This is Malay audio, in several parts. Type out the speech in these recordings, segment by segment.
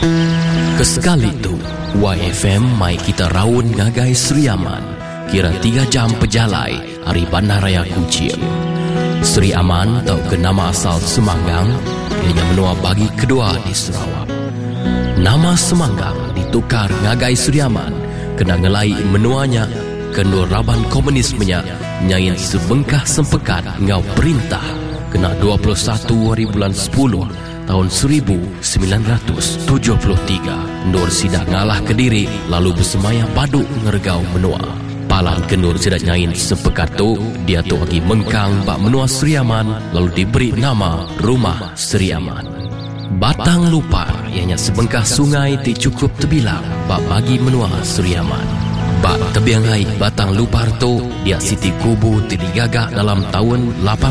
Kesekali tu YFM mai kita raun ngagai Sri Aman. Kira 3 jam pejalai hari Bandaraya Kuching. Sri Aman tau ke nama asal Semanggang, ianya menua bagi kedua di Sarawak. Nama Semanggang ditukar ngagai Sri Aman kena ngelai menuanya kendur raban komunismenya nyain sebengkah sempekat ngau perintah kena 21 hari bulan 10 tahun 1973. Nur sidak ngalah Kediri lalu bersemayah baduk ngergau menua. Palan kendur sidak nyain sempekat tu dia tu lagi mengkang bak menua Sri Aman lalu diberi nama Rumah Sri Aman. Batang Lupar ianya sebengkah sungai ti cukup terbilang bak bagi menua Sri Aman. Bak tebiangai Batang Lupar tu dia siti kubu ti digagak dalam tahun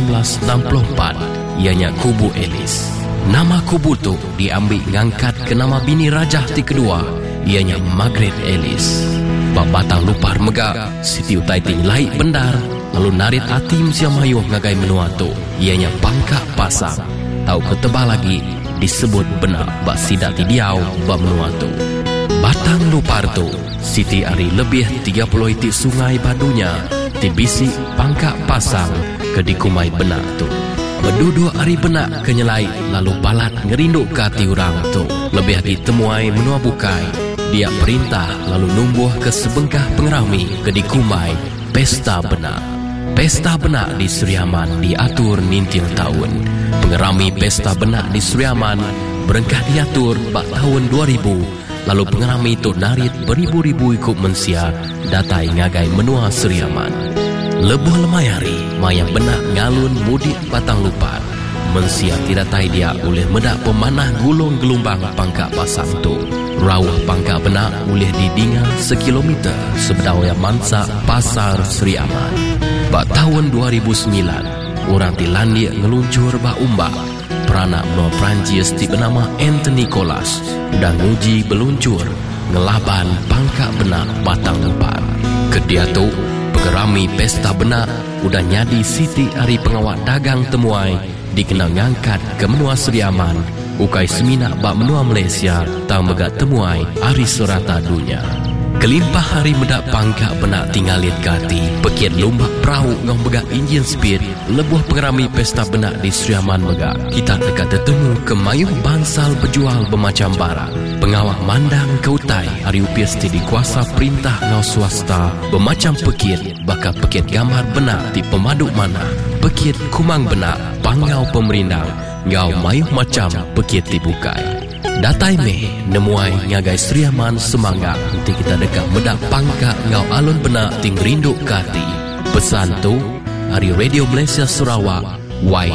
1864 ianya Kubu Elis. Nama kubu tu diambil ngangkat ke nama bini rajah ti kedua ianya Margaret Ellis. Bak Batang Lupar megak siti utai ti nilai bendar lalu narit atim siam hayuh ngagai menua tu ianya Pangkak Pasang. Tau ketebal lagi disebut benar bak sidak ti diau bak menua tu. Batang Lupar tu siti ari lebih 30 itik sungai badunya ti bisi Pangkak Pasang ke dikumai benak tu. Berduduk hari benak kenyelai lalu balat ngerinduk ke hati orang tu. Lebih lagi temuai menua bukai dia perintah lalu numbuh ke sebengkah pengerami ke dikumai Pesta Benak. Pesta Benak di Sri Aman diatur nintil tahun. Pengerami Pesta Benak di Sri Aman berengkah diatur bak tahun 2000. Lalu pengerami itu narit beribu-ribu ikut mensia datai ngagai menua Sri Aman. Lebuh lemayari maya benak ngalun mudik Batang Lupar. Mensia tidak tai dia oleh medak pemanah gulung gelombang Pangkak Pasang tu. Rawah Pangkak Benak oleh didinga sekilometer sebedawaya mansa Pasar Sri Aman. Bak tahun 2009 orang ti landik ngeluncur bak umbak. Peranak menua Perancis ti bernama Anthony Colas dan nguji beluncur ngelaban Pangkak Benak Batang Lupar. Kedia tu pengerami Pesta Benak udah nyadi siti hari pengawal dagang temuai dikenal ngangkat ke menua Sri Aman ukai seminak bak menua Malaysia tang megat temuai hari serata dunia. Kelimpah hari medak Pangkak Benak tinggalit kati pekiat lombak perahu ngau megak enjin speed lebuh pengerami Pesta Benak di Sri Aman megak. Kita dekat tertemu ke mayuh bansal berjual bermacam barang. Pengawak mandang ke utai hari upias ti dikuasa perintah ngau swasta bermacam pekiat bakal pekiat gambar benak ti pemaduk mana pekiat kumang benak panggau pemerindang ngau mayuh macam pekiat ti bukai. Datai meh nemuai ngagai Sri Aman Semanggang nanti kita dekat medak Pangkak ngau alun benak ting rinduk kati. Pesan tu hari Radio Malaysia Sarawak Y